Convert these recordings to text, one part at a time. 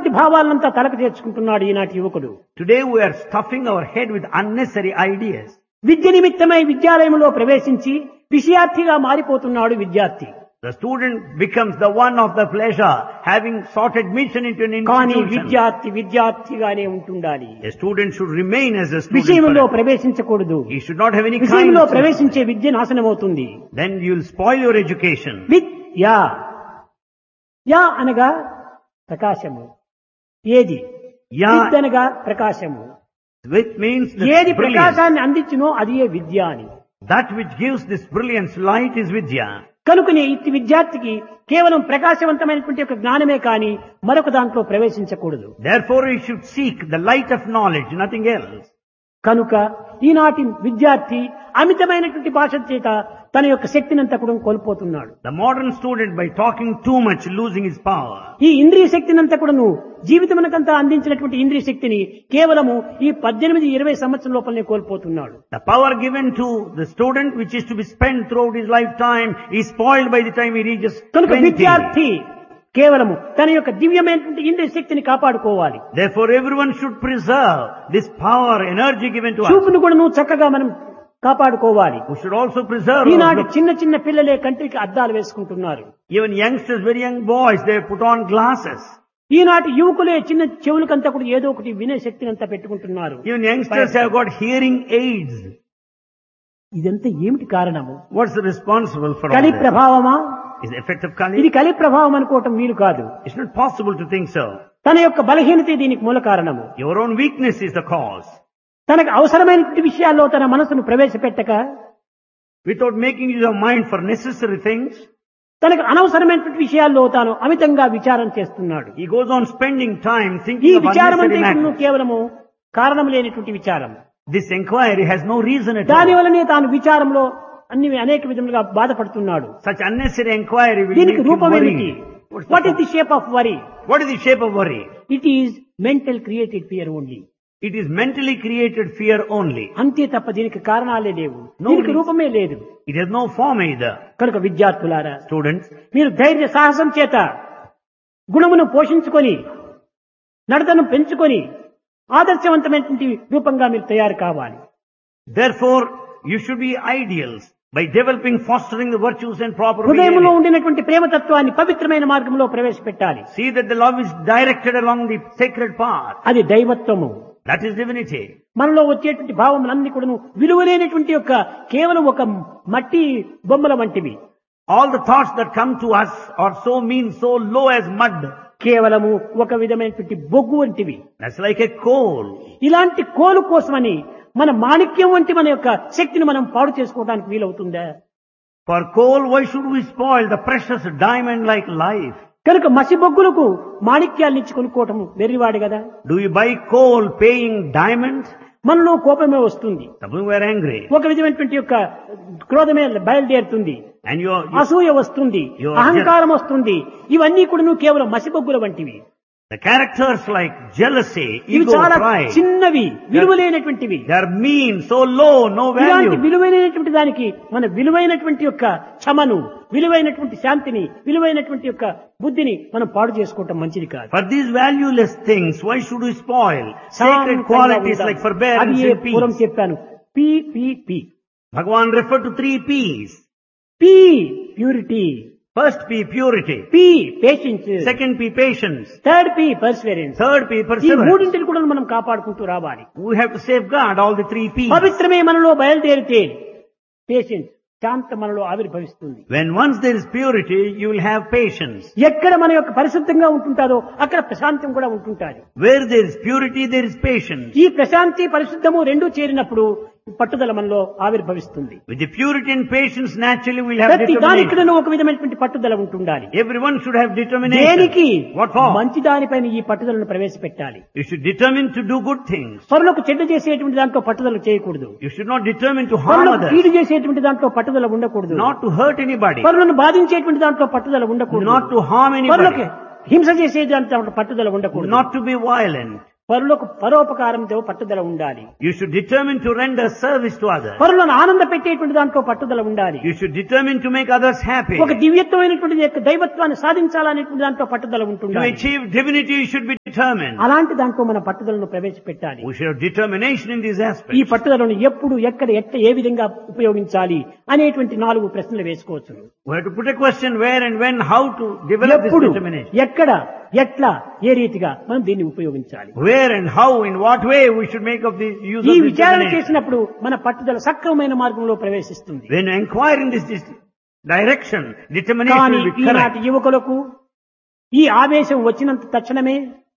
అనవసరమైనటువంటి భావాలంతా తలకు చేర్చుకుంటున్నాడు ఈనాటి యువకుడు. Today we are stuffing our head with unnecessary ideas. విద్య నిమిత్తమై విద్యాలయంలో ప్రవేశించి విషయార్థిగా మారిపోతున్నాడు విద్యార్థి. The student becomes the one of the pleasure, having sought admission into an కానీ institution. విద్యార్థిగానే ఉంటుండాలి. A student should remain as a student. విషయంలో forever. ప్రవేశించకూడదు. He should not have any kind విషయంలో of... ప్రవేశించే విద్య నాశనమవుతుంది. Then you will spoil your education. విద్యా yeah అనగా ప్రకాశము. ఏది Ya విద్ అనగా ప్రకాశము. which means ఏది this brilliance. ప్రకాశాన్ని అందించునో అది ఏ విద్య అని. That which gives this brilliance light is Vidya. కనుకనే ఇట్టి విద్యార్థికి కేవలం ప్రకాశవంతమైనటువంటి ఒక జ్ఞానమే కానీ మరొక దాంట్లో ప్రవేశించకూడదు. Therefore he should seek the light of knowledge, nothing else. కనుక ఈనాటి విద్యార్థి అమితమైనటువంటి భాష చేత తన యొక్క శక్తినంతా కూడా కోల్పోతున్నాడు. The modern student, by talking too much, losing his power. ఈ ఇంద్రియ శక్తినంతా కూడాను జీవితమునకంతా అందించినటువంటి ఇంద్రియ శక్తిని కేవలము ఈ 18-20 సంవత్సరం లోపలనే కోల్పోతున్నాడు. The power given to the student, which is to be spent throughout his lifetime, is spoiled by the time he reaches కనుక 20. విద్యార్థి కేవలము తన యొక్క దివ్యమైనటువంటి ఇంద్రియ శక్తిని కాపాడుకోవాలి. Therefore everyone should preserve this power, energy given to us. చూపును కూడా నువ్వు చక్కగా మనం కాపాడుకోవాలి. We should also preserve. ఈనాటి చిన్న చిన్న పిల్లలే కంటికి అద్దాలు వేసుకుంటున్నారు. Even youngsters, very young boys, they put on glasses. ఈనాటి యువకులే చిన్న చెవులకంతా కూడా ఏదో ఒకటి వినే శక్తిని అంతా పెట్టుకుంటున్నారు. Even youngsters have got hearing aids. ఇదంతా ఏమిటి కారణము? What's responsible for all కలి this? ప్రభావమా? Is the effect of ఇది Kali? కలి ప్రభావం అనుకోవటం వీలు కాదు. It's not possible to think so. తన యొక్క బలహీనతే దీనికి మూల కారణము. Your own weakness is the cause. తనకు అవసరమైనటువంటి విషయాల్లో తన మనసును ప్రవేశపెట్టక Without making use of mind for necessary things, తనకు అనవసరమైనటువంటి విషయాల్లో తాను అమితంగా విచారం చేస్తున్నాడు. he goes on spending time ఈ thinking of విచారం unnecessary అంటే matters. కేవలము కారణం లేనటువంటి విచారం. This inquiry has no reason at all. దానివల్లనే తాను విచారంలో అనేక విధములుగా బాధపడుతున్నాడు. Such unnecessary inquiry will make దీనికి him రూపం worry. ఏమిటి? What is the shape of worry? What is the shape of worry? It is mental created fear only. It is mentally created fear only. అంతే తప్ప దీనికి కారణాలే లేవు, No దీనికి reason. రూపమే లేదు. It has no form either. కనుక విద్యార్థులారా, Students, మీరు ధైర్య సాహసం చేత గుణమును పోషించుకొని నడతను పెంచుకొని ఆదర్శవంతమైనటువంటి రూపంగా మీరు తయారు కావాలి. therefore, you should be ideals by developing, fostering the virtues and proper హృదయంలో behavior. ఉండినటువంటి ప్రేమతత్వాన్ని పవిత్రమైన మార్గంలో ప్రవేశపెట్టాలి. See that the love is directed along the sacred path. అది దైవత్వము. That is divinity. మనలో వచ్చేటువంటి భావములన్నీ కూడా విలువలేనటువంటి యొక్క కేవలం ఒక మట్టి బొమ్మల వంటివి. All the thoughts that come to us are so mean, so low as mud. కేవలము ఒక విధమైనటువంటి బొగ్గు వంటివి. That's like a coal. ఇలాంటి కోలు కోసమని మన మాణిక్యం వంటి మన యొక్క శక్తిని మనం పాడు చేసుకోవడానికి వీలవుతుందా? For coal, why should we spoil the precious diamond like life? కనుక మసి బొగ్గులకు మాణిక్యాలను ఇచ్చి కొనుక్కోవటం వెర్రివాడు కదా. Do you buy coal paying diamonds? మనలో కోపమే వస్తుంది, Suppose we are angry. ఒక విధమైనటువంటి యొక్క క్రోధమే బయలుదేరుతుంది, And you అసూయ వస్తుంది, You are అహంకారం వస్తుంది. ఇవన్నీ కూడా కేవలం మసిబొగ్గుల వంటివి. the characters like jealousy, ఇవి ego, చాలా pride. చిన్నవి, విలువలేనటువంటివి. They are mean, so low, no ఇలాంటి value. విలువైనటువంటి దానికి మన విలువైనటువంటి యొక్క క్షమను, విలువైనటువంటి శాంతిని, విలువైనటువంటి యొక్క బుద్ధిని మనం పాడు చేసుకోవటం మంచిది కాదు. For these valueless things, why should we spoil sacred శాంతంగా qualities ఉండాలి. like forbearance అది and పూర్వం peace? చెప్పాను. P. Bhagavan referred to 3 P's. P purity, First P, purity. P patience, Second P, patience. Third P Perseverance. Third P, ఈ perseverance. మూడింటిని కూడా మనం కాపాడుకుంటూ రావాలి. We have to safeguard all the 3 P's. పవిత్రమే మనలో బయలుదేరితే పేషెన్స్, శాంత మనలో ఆవిర్భవిస్తుంది. When once there is purity, you will have patience. ఎక్కడ మన యొక్క పరిశుద్ధంగా ఉంటుంటారో అక్కడ ప్రశాంతం కూడా ఉంటుంటారు. Where there is purity, there is patience. ఈ ప్రశాంతి పరిశుద్ధము రెండూ చేరినప్పుడు పట్టుదల మనలో ఆవిర్భవిస్తుంది. With the purity and patience, naturally we will have ప్రతి determination. దానికిడను ఒక విధమైనటువంటి పట్టుదల ఉంటుండాలి. Everyone should have determination. దేనికి? What for? మంచి దానిపైన ఈ పట్టుదలను ప్రవేశపెట్టాలి. You should determine to do good things. పరులకు చెడ్డ చేసేటువంటి దాంట్లో పట్టుదల చేయకూడదు. You should not determine to harm పరులకు others. కీడు చేసేటువంటి దాంట్లో పట్టుదల ఉండకూడదు. Not to hurt anybody. పరులను బాధించేటువంటి దాంట్లో పట్టుదల ఉండకూడదు. Not to harm పరులకు anybody. హింస చేసే దాంట్లో పట్టుదల ఉండకూడదు. Not to be violent. పరులకు పరోపకారంతో పట్టుదల ఉండాలి. You should determine to render service to others. పరులను ఆనంద పెట్టేటువంటి దాంట్లో పట్టుదల ఉండాలి. You should determine to make others happy. ఒక దివ్యత్వమైనటువంటి యొక్క దైవత్వాన్ని సాధించాలనేటువంటి దాంట్లో పట్టుదల To ఉంటుండాలి. achieve divinity, you should be determined. అలాంటి దాంట్లో మన పట్టుదలను ప్రవేశపెట్టాలి. We should have determination in these ఈ aspects. పట్టుదలను ఎప్పుడు ఎక్కడ ఏ విధంగా ఉపయోగించాలి అనేటువంటి 4 ప్రశ్నలు వేసుకోవచ్చు. We have to put a question where and when, how to develop this ఎప్పుడు determination. ఎక్కడ ఎట్లా ఏ రీతిగా మనం దీన్ని ఉపయోగించాలి. Where and how, in what way we should make of the use ఈ of this విచారణ determination. చేసినప్పుడు మన పట్టుదల సక్రమమైన మార్గంలో ప్రవేశిస్తుంది. When you inquire in this direction, determination కానీ will be ఈనాటి correct. యువకులకు ఈ ఆవేశం వచ్చినంత తక్షణమే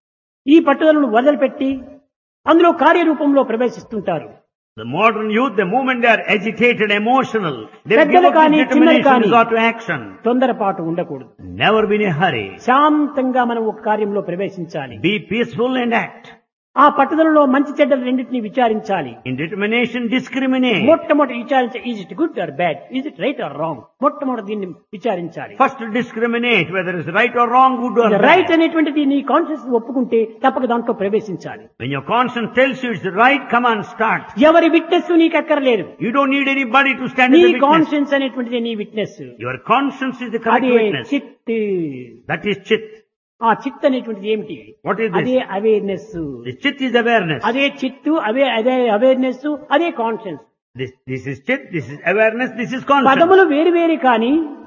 ఈ పట్టుదలను వదిలిపెట్టి అందులో కార్యరూపంలో ప్రవేశిస్తుంటారు. The modern youth, the moment they are agitated, emotional, they give పెద్దలు up కానీ this చిన్నలు determination కానీ to go to action. తొందరపాటు ఉండకూడదు. Never be in a hurry. శాంతంగా మనం ఒక కార్యంలో ప్రవేశించాలి. Be peaceful and act. ఆ పట్టుదలలో మంచి చెడ్డలు రెండింటినీ విచారించాలి. In determination, discriminate. మొట్టమొదటి విచారించాలి. Is it good or bad, is it right are wrong, మొట్టమొదటి దీన్ని విచారించాలి. First to discriminate whether it's right or wrong, good or right bad. అనేటువంటిది నీ కాన్షియస్ ఒప్పుకుంటే తప్పక దాంట్లో ప్రవేశించాలి. When your conscience tells you it's right, come on, start. ఎవరి witness నీకు అక్కర్లేదు. You don't need anybody to stand నీ as a witness. కాన్షియన్స్ అనేటువంటిది నీ witness. Your conscience is the correct అదే witness. చిత్. That is chit. ఆ చిత్ అనేటువంటిది ఏమిటి? What is అదే this? Awareness. The chit is awareness. అదే చిత్తు, అదే అవేర్నెస్, అదే conscience. This is chit, this is awareness, this is conscience. పదములు వేరు వేరు కానీ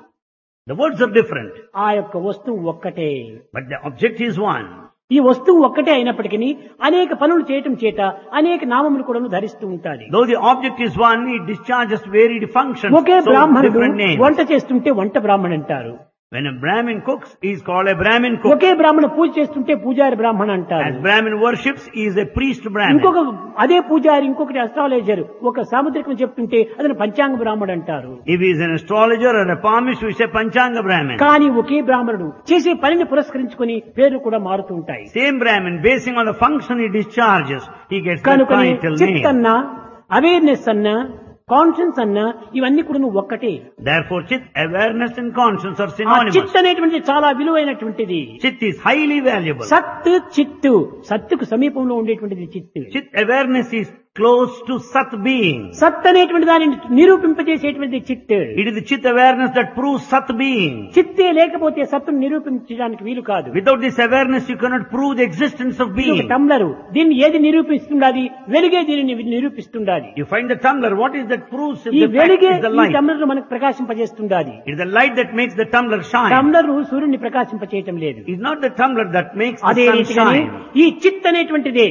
The words are different, ఆ యొక్క వస్తువు ఒక్కటే. but the object is one. ఈ వస్తువు ఒక్కటే అయినప్పటికీ అనేక పనులు చేయటం చేత అనేక నామములు కూడా ధరిస్తూ ఉంటాయి. Though the object is one, it discharges varied functions. Okay So బ్రాహ్మణుడు different names. వంట చేస్తుంటే వంట బ్రాహ్మణ్ అంటారు. When a Brahmin cooks, he is called a Brahmin cook. ఒకే బ్రాహ్మణ పూజ చేస్తుంటే పూజారి బ్రాహ్మణ అంటారు. As Brahmin worships, he is a priest Brahmin. ఇంకొక అదే పూజారి ఇంకొకటి అస్ట్రాలజర్ ఒక సాముద్రికం చెప్తుంటే అతను పంచాంగ బ్రాహ్మణుడు అంటారు. If he is an astrologer or a palmist, we say Panchanga Brahmin. కానీ ఒకే బ్రాహ్మణుడు చేసే పనిని పురస్కరించుకొని పేర్లు కూడా మారుతూ ఉంటాయి. Same Brahmin, basing on the function he discharges, he gets the కనుకని title చిత్ name. అన్నా అవేర్నెస్ అన్నా కాన్షియన్స్ అన్నా ఇవన్నీ కూడా నువ్వు ఒక్కటే. Therefore, chit, awareness and conscience are ఆ synonymous. చిత్ అనేటువంటిది చాలా విలువైనటువంటిది. Chit is highly valuable. సత్ చిత్తు, సత్తుకు సమీపంలో ఉండేటువంటిది చిత్తు. Chit awareness is close to Sat being. సత్ అనేటువంటి దానిని నిరూపింపజేసేటువంటి చిత్. It is the Chit awareness that proves Sat being. చిత్తే లేకపోతే సత్తును నిరూపించడానికి వీలు కాదు. Without this awareness, you cannot prove the existence of ఇది ఒక being. టంబ్లరు, దీన్ని ఏది నిరూపిస్తుండాలి? వెలుగే దీనిని నిరూపిస్తుండాలి. You find the tumbler. What is that proves ఈ the fact వెలుగే is the ఈ light. టంబ్లర్ మనకు ప్రకాశింపజేస్తుండాలి. It is the light that makes the tumbler shine. Tumbler సూర్యుని ప్రకాశింపచేయటం లేదు. It is not the tumbler that makes the అదే sun రీతిగానే shine. ఈ చిత్ అనేటువంటిదే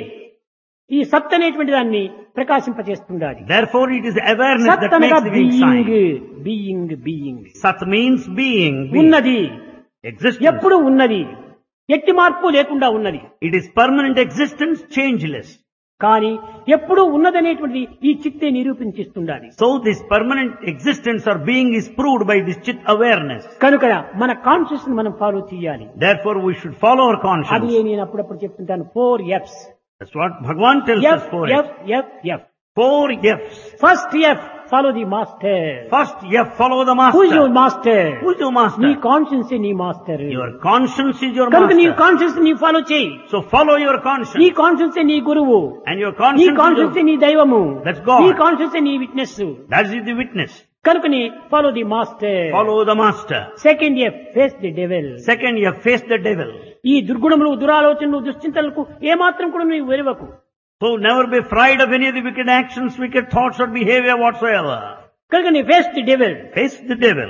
ఈ సత్ అనేటువంటి దాన్ని ప్రకాశింపచేస్తుండాలి. Therefore, it is awareness సత్ that అనగా makes the being being, shine. Being, being. Sat means being. ఉన్నది, Existence. ఎప్పుడు ఉన్నది, ఎట్టి మార్పు లేకుండా ఉన్నది. It is permanent existence, changeless. కానీ ఎప్పుడూ ఉన్నదనేటువంటిది ఈ చిత్తే నిరూపించిస్తుండాలి. So this permanent existence or being is proved by this chit awareness. కనుక మన కాన్షియస్ ని మనం ఫాలో చేయాలి. Therefore, we should follow our అది conscience. నేను అప్పుడప్పుడు చెప్తుంటాను. 4 F's. That's what Bhagavan tells us. F, F, F, F. 4 F's. First F, follow the master. First F, follow the Who is your master. master? Who is your నీ master? Conscience నీ master. Your conscience is your కనుక నీ master. Conscience నీ follow చేయి. So follow your నీ conscience. Conscience నీ గురువు. And your నీ conscience కాన్షియన్స్ is నీ దైవము. That's God. నీ కాన్షియన్స్ నీ witness. that is the witness. కనుక నీ follow the master. Follow the master. Second F, face the devil. Second, you face the devil. ఈ దుర్గుణములు, దురాలోచనలు, దుశ్చింతలకు ఏమాత్రం కూడా నువ్వు వెరవకు. So never be afraid of any of the wicked actions, wicked thoughts or behavior whatsoever. కనుక నీ face the devil. Face the devil.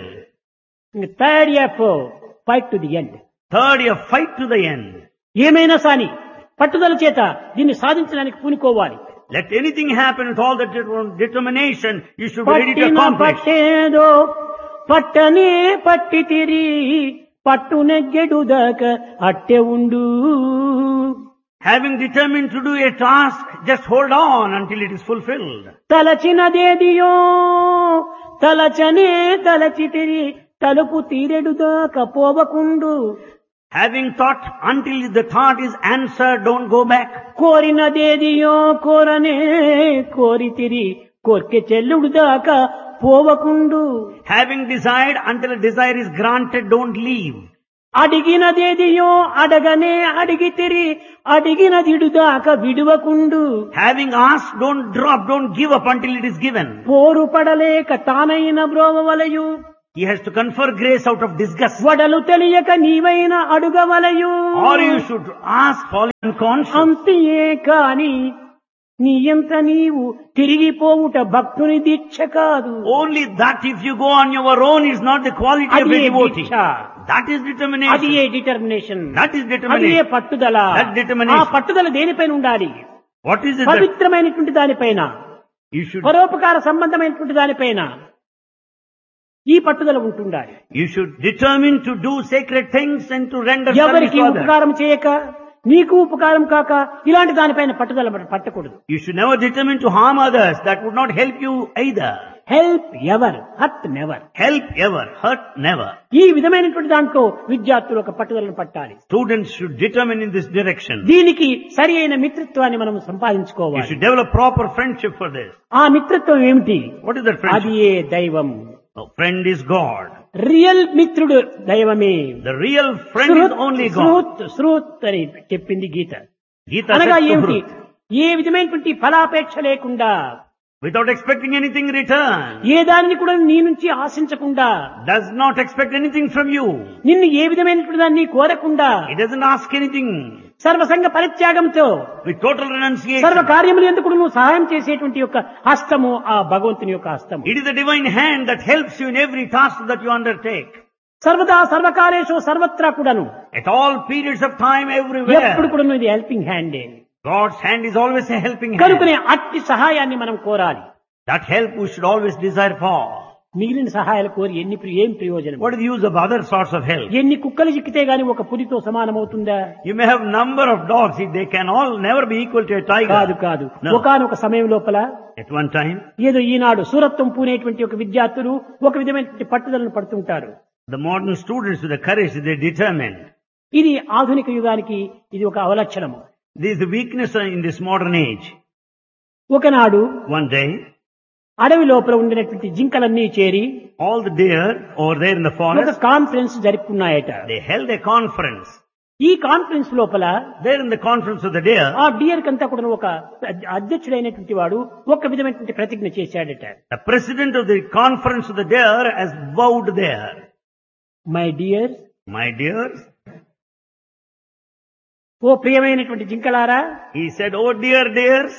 Third F, fight to the end. Third, you fight to the end. ఏమైనా సాని పట్టుదల చేత దీన్ని సాధించడానికి పూనుకోవాలి. Let anything happen with all that determination, you should be ready to పట్టిన accomplish. పట్టేదో పట్టనే పట్టితిరి పట్టునెగ్గెడు దాకా అట్టె ఉండు. Having determined to do a task, just hold on until it is fulfilled. తలచినదేదియో తలచనే తలచితిరి తలుపు తీరెడు దాకా పోవకుండు. Having thought until the thought is answered, don't go back. కోరినదేదియో కోరనే కోరితిరి కోర్కె చెల్లుడు దాకా పోవకుండు. Having desired until a desire is granted, don't leave. అడిగినదేదియో అడగనే అడిగితిరి అడిగినదిడు దాకా విడువకుండు. Having asked, don't drop, don't give up until it is given. పోరు పడలేక తానైన బ్రోవవలయు He has to confer grace out of disgust. వడలు తెలియక నీవైనా అడుగవలయు. Or you should ask falling unconscious. అంతియే కాని నీయంత నీవు తిరిగిపోవుట భక్తుని దీక్ష కాదు. Only that if you go on your own is not the quality of a అదే devotee. Deeksha. That is అది determination. A determination. That is అది ఏ determination. పట్టుదల. That determination. ఆ పట్టుదల దేనిపైన ఉండాలి? What is it that పవిత్రమైనటువంటి దానిపైన, you should పరోపకార సంబంధమైనటువంటి దానిపైన ఈ పట్టుదల ఉంటుండాలి. you should determine to do sacred things and to render service ఎవరికి to others. ఉపకారం చేయక నీకు ఉపకారం కాక ఇలాంటి దానిపైన పట్టుదల పట్టకూడదు. You should never determine to harm others. That would not help you either. Help ever, hurt never. Help ever, hurt never. ఈ విధమైనటువంటి దాంట్లో విద్యార్థులు ఒక పట్టుదలను పట్టాలి. Students should determine in this direction. దీనికి సరి అయిన మిత్రత్వాన్ని మనం You సంపాదించుకోవాలి. should develop proper friendship for this. ఆ మిత్రత్వం ఏమిటి? What is that అది friendship? ఏ దైవం. A friend is God. Real మిత్రుడు దైవమే. The real friend is only God. శ్రూత్ అని చెప్పింది గీత. Gita అనగా says to ఏమిటి? Ruth, ఏ విధమైనటువంటి ఫలాపేక్ష లేకుండా, without expecting anything in return, ఏ దానిని కూడా నీ నుంచి ఆశించకుండా, does not expect anything from you. నిన్ను ఏ విధమైనటువంటి దాన్ని కోరకుండా, He doesn't ask anything. సర్వసంగ పరిత్యాగంతో With total renunciation. సర్వ కార్యములు ఎందుకు నువ్వు సహాయం చేసేటువంటి యొక్క హస్తము ఆ భగవంతుని యొక్క హస్తము. It is the divine hand that helps you in every task that you undertake. సర్వదా సర్వకాలేషు సర్వత్రా కూడాను, At all periods of time, everywhere. ఎప్పుడు కూడా ఇది helping హ్యాండే. God's hand is always a helping hand. కనుకనే అట్టి సహాయాన్ని మనం కోరాలి. That help we should always desire for. మిగిలిన సహాయాలు కోరి ఏం ప్రయోజనం? What is the use of other sorts of help? ఎన్ని కుక్కలు చిక్కితే గాని ఒక పులితో సమానమవుతుందా? You may have number of dogs, they can all never be equal to a కాదు tiger. కాదు. No. ఒకానొక సమయం లోపల At one time, ఏదో ఈనాడు సూరత్వం పూనేటువంటి ఒక విద్యార్థులు ఒక విధమైనటువంటి పట్టుదలను పడుతుంటారు. the modern students with the courage, they determined. ఇది ఆధునిక యుగానికి ఇది ఒక అవలక్షణము. This is the weakness in this modern age. ఒకనాడు One day, అడవి లోపల ఉండినటువంటి జింకలన్నీ చేరి all the deer over there in the ఒక forest, conference జరుపుకున్నాయట. they held a conference. ఈ కాన్ఫరెన్స్ లోపల There in the conference of the deer, ఆ dear కంతా కూడా ఒక అధ్యక్షుడైనటువంటి వాడు ఒక విధమైనటువంటి ప్రతిజ్ఞ చేశాడట. the president of the conference of the deer has vowed there. My dear, My dears, ఓ ప్రియమైనటువంటి జింకలారా, he said, oh dear dears,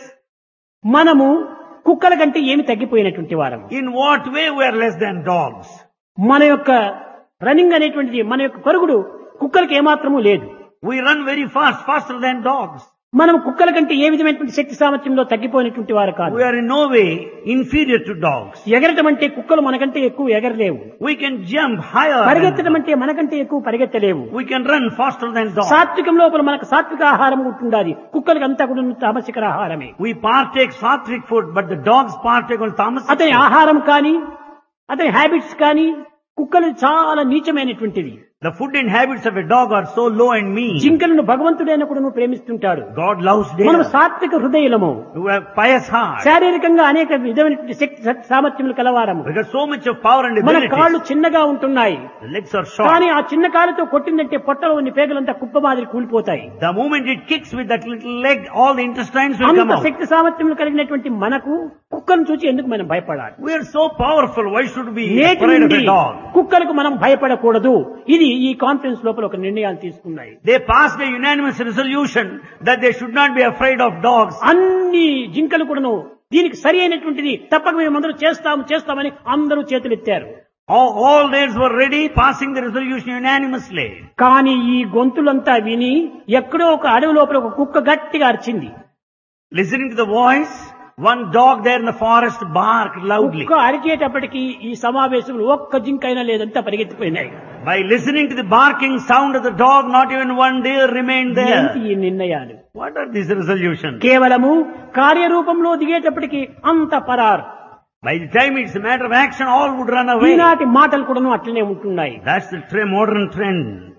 మనము కుక్కల కంటే ఏమి తగ్గిపోయినటువంటి వారము. in what way we are less than dogs? మన యొక్క రన్నింగ్ అనేటువంటిది, మన యొక్క పరుగుడు కుక్కలకి ఏమాత్రము లేదు. We run very fast, faster than dogs. మనం కుక్కల కంటే ఏ విధమైనటువంటి శక్తి సామర్థ్యంలో తగ్గిపోయినటువంటి వారు కాదు. We are in no way inferior to dogs. ఎగరటం అంటే కుక్కలు మనకంటే ఎక్కువ ఎగరలేవు. We can jump higher. పరిగెత్తడం Than అంటే మనకంటే ఎక్కువ పరిగెత్తలేవు. we can run faster than dogs. సాత్వికం లోపల మనకు సాత్విక ఆహారం ఉంటుండాలి. కుక్కలకి అంతా కూడా తామసిక ఆహారమే. We partake sattvic food, but the dogs partake on tamasic అతని food. ఆహారం కానీ, అతని హ్యాబిట్స్ కానీ కుక్కలు చాలా నీచమైనటువంటివి. The food and habits of a dog are so low and mean. జింకలను భగవంతుడైన కూడా ప్రేమిస్తుంటాడు. God loves మనం deer. సాత్విక హృదయలము, We have pious heart. శారీరకంగా అనేక విధమైనటువంటి శక్తి సామర్థ్యములు కలవారము. We got so much of power and మన ability. కాళ్ళు చిన్నగా ఉంటున్నాయి. The legs are short. కానీ ఆ చిన్న కాలుతో కొట్టిందంటే పొట్టలో ఉన్న పేగులంతా కుప్ప మాదిరి కూలిపోతాయి. The moment it kicks with that little leg, all the intestines will come అంత out. శక్తి సామర్థ్యములు కలిగినటువంటి మనకు కుక్కను చూసి ఎందుకు మనం భయపడాలి? We are so powerful. Why should we be నేటి afraid of నుండి a dog? కుక్కలకు మనం భయపడకూడదు. ఇది ఈ కాన్ఫరెన్స్ లోపల ఒక నిర్ణయాలు తీసుకున్నాయి. They passed a unanimous resolution that they should not be afraid of dogs. అన్ని జింకలు కూడాను దీనికి సరి అయినటువంటిది తప్పక మేము అందరూ చేస్తామని అందరూ చేతులెత్తారు. All theirs were ready, passing the resolution unanimously. కానీ ఈ గొంతులంతా విని ఎక్కడో ఒక అడవి లోపల ఒక కుక్క గట్టిగా అరిచింది. Listening to the voice, one dog there in the forest barked loudly. కుక్క అరిచేటప్పటికి ఈ సమావేశంలో ఒక్క జింకైనా లేదంతా పరిగెత్తిపోయినాయి. By listening to the barking sound of the dog, not even one deer remained ఏంటి there. ఈ నిర్ణయాలు? What are these resolutions? కేవలము కార్యరూపంలో దిగేటప్పటికి అంత పరార్. By the time it's a matter of action, all would run away. ఈనాటి మాటలు కూడాను అట్లనే ఉంటున్నాయి. That's the modern trend.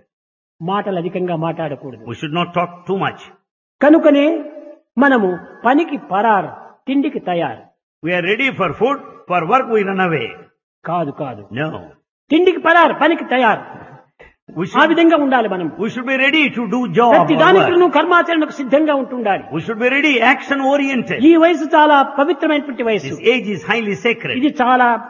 మాటలు అధికంగా మాట్లాడకూడదు. We should not talk too much. కనుకనే మనము పనికి పరార్, తిండికి తయారు. We are ready for food, for work we run away. కాదు కాదు, No. తిండికి పరార్, పనికి తయారు. We ఆ should, విధంగా ఉండాలి మనం. we should be ready to do job ప్రతి or దానికి work. కర్మాచరణకు సిద్ధంగా ఉంటుండాలి. We should be ready, action oriented. ఈ వయసు చాలా పవిత్రమైనటువంటి వయసు. This age is highly sacred. ఇది చాలా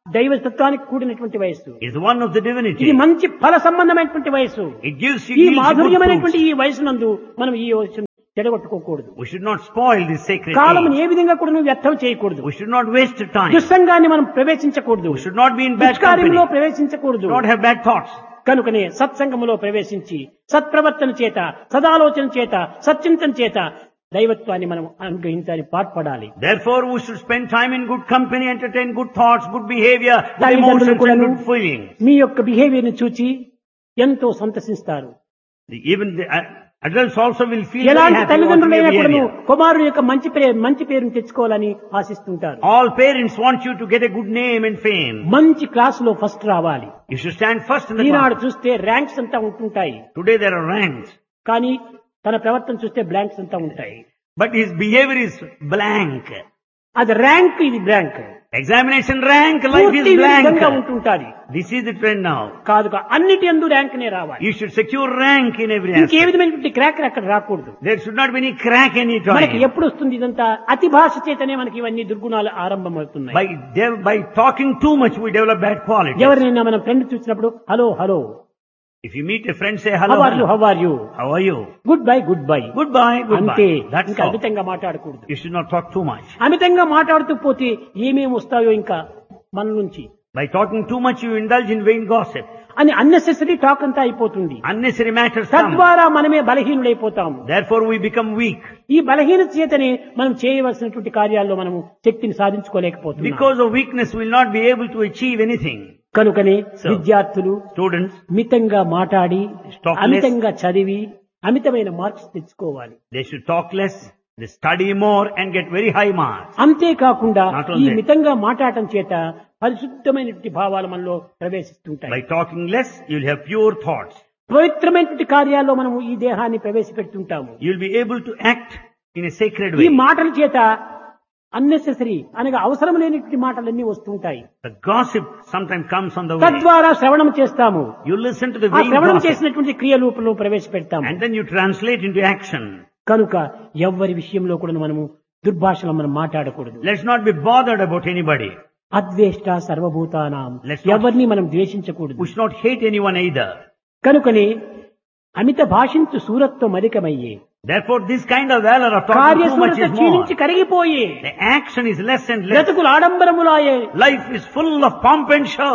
దైవతత్వానికి కూడినటువంటి వయస్సు. is one of the ఇది divinity. మంచి ఫల సంబంధమైనటువంటి వయస్సు. It gives you ఈ yields good మాధుర్యమైనటువంటి fruits. ఈ వయసునందు మనం ఈ వయసును చెడగొట్టుకోకూడదు. We should not spoil this sacred column age. ఏ విధంగా కూడా నువ్వు వ్యర్థం చేయకూడదు. We should not waste time. దుస్సంగాన్ని మనం ప్రవేశించకూడదు. We should not be in bad company. దుష్కార్యంలో We ప్రవేశించకూడదు. should not have bad thoughts. కనుకనే సత్సంగములో ప్రవేశించి సత్ప్రవర్తన చేత సదాలోచన చేత సచ్చింతన చేత దైవత్వాన్ని మనం అనుగ్రహించాలి, పాటుపడాలి. Therefore, we should spend time in good company, entertain good thoughts, good behavior, good తల్లిదండ్రులు emotions and కూడాను good feelings. మీ యొక్క బిహేవియర్ ని చూచి ఎంతో సంతసిస్తారు. Even the adults also will feel very ఎలాంటి happy about తల్లిదండ్రులైనా your కూడాను behavior. కుమారుడు యొక్క మంచి పేరును తెచ్చుకోవాలని ఆశిస్తుంటారు. All parents want you to get a good name and fame. మంచి క్లాసులో ఫస్ట్ రావాలి. You should stand first in the Eenadu class. చూస్తే ర్యాంక్స్ అంతా ఉంటుంటాయి, Today there are ranks, కానీ తన ప్రవర్తన చూస్తే బ్లాంక్స్ అంతా ఉంటాయి. but his behavior is blank. అది ర్యాంక్, ఇది బ్లాంక్. Examination rank, life పూర్తి is విధంగా blank. ఉంటుంటాది. This is the trend now. కాదు, అన్నిటి యందు ర్యాంక్ నే రావాలి. You should secure rank in every ఇంకే aspect. విధమైనటువంటి క్రాక్ అక్కడ రాకూడదు. There should not be any crack any మనకి time. ఎప్పుడు వస్తుంది ఇదంతా? అతి భాష చేతనే మనకి ఇవన్నీ దుర్గుణాలు ఆరంభమవుతున్నాయి. By talking too much, we develop bad qualities. ఎవరినైనా మనం ఫ్రెండ్ చూసినప్పుడు hello hello, If you meet a friend, say hello. How are you, hello. How are you, How are you? Good bye, good bye, Goodbye, అంతే. goodbye. That's ఇంకా all. అమితంగా మాట్లాడకూడదు. You should not talk too much. అమితంగా మాట్లాడుతూ పోతే ఏమేమి వస్తాయో ఇంకా మన నుంచి By talking too much, you indulge in vain gossip. అని అన్నెసెసరీ టాక్ అంతా అయిపోతుంది. Unnecessary matters come. తద్వారా మనమే బలహీనుడైపోతాము. Therefore, we become weak. ఈ బలహీనత చేతనే మనం చేయవలసినటువంటి కార్యాల్లో మనము శక్తిని సాధించుకోలేకపోతున్నాం. Because of weakness, we will not be able to achieve anything. కనుకనే So, విద్యార్థులు Students, మితంగా మాట్లాడి Talk less. అమితంగా చదివి అమితమైన మార్క్స్ తెచ్చుకోవాలి. they should talk less, they study more and get very high marks. అంతేకాకుండా Not ఈ only that. మితంగా మాట్లాడటం చేత పరిశుద్ధమైనటువంటి భావాలు మనలో ప్రవేశిస్తుంటాయి. By talking less, you will have pure thoughts. పవిత్రమైనటువంటి కార్యాల్లో మనము ఈ దేహాన్ని ప్రవేశపెడుతుంటాము. You will be able to act in a sacred ఈ way. మాటల చేత అన్నెసెసరీ అనగా అవసరం లేనిటువంటి మాటలన్నీ వస్తుంటాయి. The gossip sometimes comes on the way. తద్వారా శ్రవణం చేస్తాము. You listen to the ఆ vain శ్రవణం gossip చేసినటువంటి క్రియరూపంలో ప్రవేశపెడతాము. and then you translate into action. కనుక ఎవ్వరి విషయంలో కూడా మనము దుర్భాషలు మనం మాట్లాడకూడదు. Let's not be bothered about anybody. అద్వేష్ట సర్వభూతానాం, Let's not- ఎవరిని మనం ద్వేషించకూడదు. We should not hate anyone either. కనుకనే అమిత భాషించు సూరత్వం అధికమయ్యే, Therefore, this kind of valor of talking too much కార్యసూరత is more. క్షీణించి కరిగిపోయే, The action is less and less. బ్రతుకులు ఆడంబరములాయే. Life is full of pomp and show.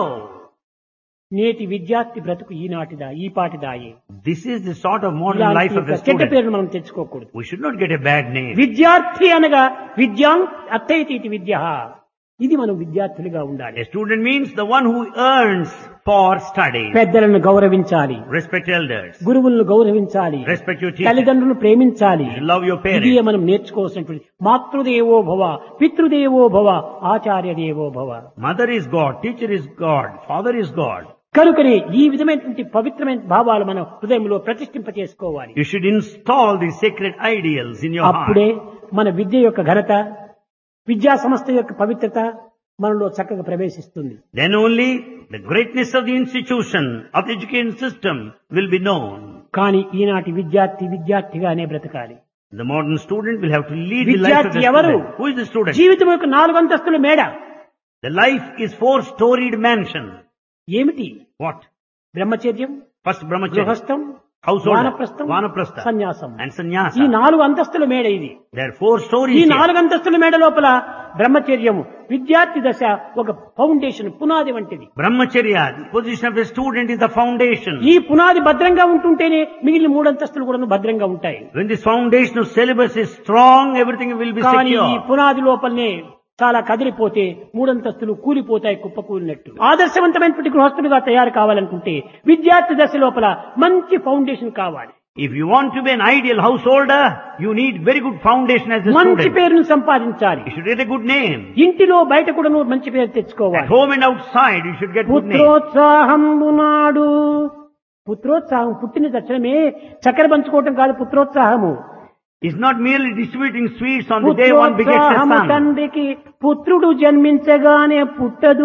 నేటి విద్యార్థి బ్రతుకు ఈనాటిదా, ఈ పాటిదాయే. This is the sort of modern life ఇలాంటి of the యొక్క చెడ్డ student. పేరును మనం తెచ్చుకోకూడదు. We should not get a bad name. విద్యార్థి అనగా విద్యాం అర్థైతి ఇది విద్య. ఇది మనం విద్యార్థులుగా ఉండాలి. A student means the one who earns for study. పెద్దలను గౌరవించాలి, Respect elders. గురువులను గౌరవించాలి, Respect your teachers. తల్లిదండ్రులను ప్రేమించాలి. You should love your ఇది parents. మనం నేర్చుకోవాల్సినటువంటి మాతృదేవో భవ, పితృదేవో భవ, ఆచార్య దేవో భవ. Mother is God, teacher is God, father is God. కనుకనే ఈ విధమైనటువంటి పవిత్రమైన భావాలు మనం హృదయంలో ప్రతిష్ఠింప చేసుకోవాలి. You should install these sacred ideals in your heart. అప్పుడే మన విద్య యొక్క ఘనత, విద్యా సంస్థ యొక్క పవిత్రత మనలో చక్కగా ప్రవేశిస్తుంది. Then only the greatness of the institution, of the education system will be known. కానీ ఈనాటి విద్యార్థిగానే బ్రతకాలి. The modern student will have to lead the life of the విద్యార్థి ఎవరు? student. Who is the student? జీవితం యొక్క 4 అంతస్తుల మేడ. The life is 4-storied mansion. ఏమిటి? What? బ్రహ్మచర్యం, First brahmacharya, గృహస్థం, household, వానప్రస్థం, vanaprastha, సన్యాసం. and ఈ sannyasa. 4 అంతస్తుల మేడ ఇది. There are 4 stories ఈ here. 4 అంతస్తుల మేడ లోపల బ్రహ్మచర్యము విద్యార్థి దశ ఒక ఫౌండేషన్, పునాది వంటిది. Brahmacharya, the position of the student is the foundation. ఈ పునాది భద్రంగా ఉంటుంటేనే మిగిలిన 3 అంతస్తులు కూడా భద్రంగా ఉంటాయి. When this foundation of syllabus is strong, everything will be కానీ ఈ secure. పునాది లోపలనే చాలా కదిలిపోతే 3 అంతస్తులు కూలిపోతాయి, కుప్పకూలినట్టు. ఆదర్శవంతమైనటువంటి గృహస్థులుగా తయారు కావాలనుకుంటే విద్యార్థి దశ లోపల మంచి ఫౌండేషన్ కావాలి. If you want to be an ideal householder, you need very good foundation as a మంచి student. పేరును సంపాదించాలి. You should get a good name. ఇంటిలో బయట కూడా మంచి పేరు At తెచ్చుకోవాలి. home and outside, you should get good name. పుత్రోత్సాహంబునాడు, పుత్రోత్సాహం పుట్టిన తక్షణమే చక్కెర పంచుకోవటం కాదు పుత్రోత్సాహము. It's not merely distributing sweets on the day one begets a పుత్రోత్సాహము son. తండ్రికి పుత్రుడు జన్మించగానే పుట్టదు.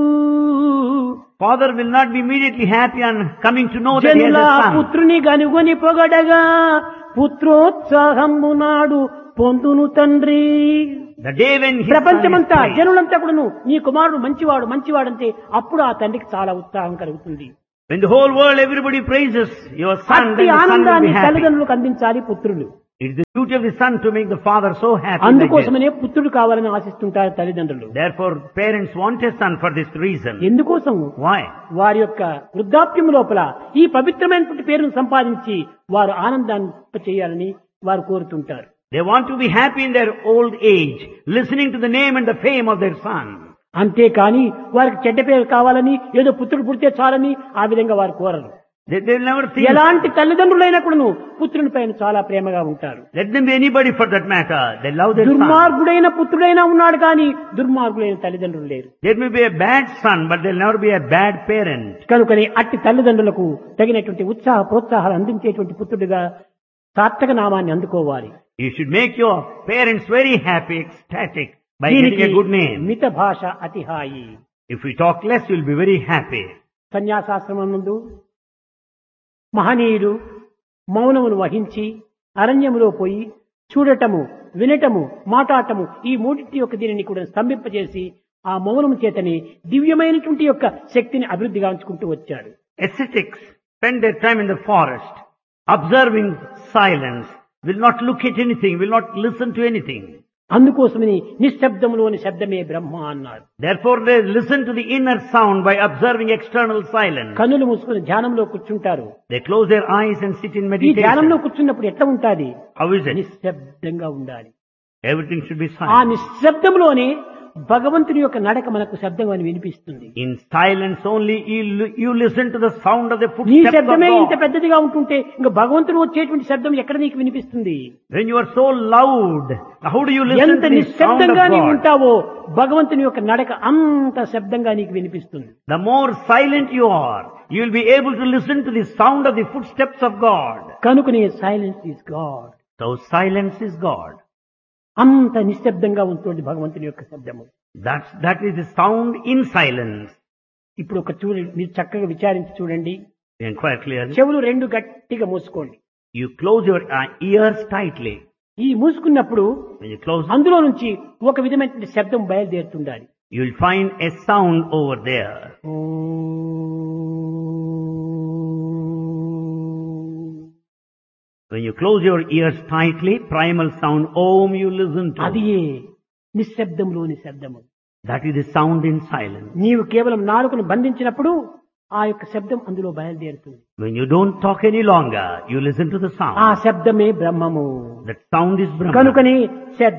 Father will not be immediately happy on coming to know that he has జనుల a son. పుత్రుని గనుగొని పొగడగా పుత్రోత్సాహంబునాడు పొందును తండ్రి. The day when his son is ప్రపంచమంతా praised, జనులంతా కూడాను నీ కుమారుడు మంచివాడు మంచివాడంటే అప్పుడు ఆ తండ్రికి చాలా ఉత్సాహం కలుగుతుంది. when the whole world, everybody praises your son, then అట్టి the son will ఆనందాన్ని be happy. తల్లిదండ్రులకు అందించాలి పుత్రులు. It is the duty of the son to make the father so happy. like this. అందుకోసమనే పుత్రుడు కావాలని ఆశిస్తుంటారు తల్లిదండ్రులు. Therefore, parents want a son for this reason. ఎందుకోసం? Why? వారి యొక్క వృద్ధాప్యం లోపల ఈ పవిత్రమైనటువంటి పేరును సంపాదించి వారు ఆనందాన్ని చేయాలని వారు కోరుతుంటారు. They want to be happy in their old age, listening to the name and the fame of their son. అంతేకాని వారికి చెడ్డ పేరు కావాలని ఏదో పుత్రుడు పుడితే చాలని ఆ విధంగా వారు కోరరు. They'll never think. ఎలాంటి తల్లిదండ్రులైనా కూడాను పుత్రుని పైన చాలా ప్రేమగా ఉంటారు. Let them be anybody for that matter. They love their son. దుర్మార్గుడైన పుత్రుడైనా ఉన్నాడు కానీ దుర్మార్గులైన తల్లిదండ్రులు లేరు. There may be a bad son, but they'll never be a bad parent. కనుకని అట్టి తల్లిదండ్రులకు తగినటువంటి ఉత్సాహ ప్రోత్సాహాలు అందించేటువంటి పుత్రుడిగా సార్థక నామాన్ని అందుకోవాలి. You should make your parents very happy, ecstatic by దీనికి getting a good name. మిత భాష అతి హాయి. If we talk less, you'll be very happy. సన్యాసాశ్రమం నందు మహనీయుడు మౌనమును వహించి అరణ్యములో పోయి చూడటము, వినటము, మాట్లాడటము ఈ మూడింటి యొక్క దీనిని కూడా స్తంభింపజేసి ఆ మౌనము చేతని దివ్యమైనటువంటి యొక్క శక్తిని అభివృద్ధి గాంచుకుంటూ వచ్చాడు. Ascetics spend their time in the forest, observing silence, will not look at anything, will not listen to anything. అందుకోసమని నిశ్శబ్దములోని శబ్దమే బ్రహ్మ అన్నారు. Therefore they listen to the inner sound by observing external silence. కన్నులు మూసుకుని ధ్యానంలో కూర్చుంటారు. They close their eyes and sit in ఈ ధ్యానంలో meditation. కూర్చున్నప్పుడు ఎట్లా ఉంటాది? How is it? నిశ్శబ్దంగా ఉండాలి. Everything should be ఆ silent. నిశ్శబ్దంలోనే భగవంతుని యొక్క నడక మనకు శబ్దం అని వినిపిస్తుంది. In silence only you listen to the sound of the నీ footsteps of శబ్దమే ఇంత God. పెద్దదిగా ఉంటుంటే ఇంకా భగవంతుడు వచ్చేటువంటి శబ్దం ఎక్కడ నీకు వినిపిస్తుంది? When you are so loud, how do you listen ఎంత to the sound of నిశ్శబ్దంగా నీవు God? ఉంటావో భగవంతుని యొక్క నడక అంత శబ్దంగా నీకు వినిపిస్తుంది. The more silent you are, you will be able to listen to the sound of the footsteps of God. కనుకనే silence is God. So silence is God. అంత నిశ్శబ్దంగా ఉంటుంది భగవంతుని యొక్క శబ్దము. That is the sound in silence. ఇప్పుడు ఒక మీరు చక్కగా విచారించి చూడండి. You inquire clearly. చెవులు రెండు గట్టిగా మూసుకోండి. You close your ears tightly. ఈ మూసుకున్నప్పుడు When you close, అందులో నుంచి ఒక విధమైన శబ్దం బయలుదేరుతుండాలి. you will find a sound over there. When you close your ears tightly, primal sound Om you listen to. అది నిశ్శబ్దంలోని శబ్దము. That is the sound in silence. నీవు కేవలం నాలుకను బంధించినప్పుడు ఆ యొక్క శబ్దం అందులో బయలుదేరుతుంది. When you don't talk any longer, you listen to the ఆ sound. శబ్దమే బ్రహ్మము. That sound is Brahma. కనుకని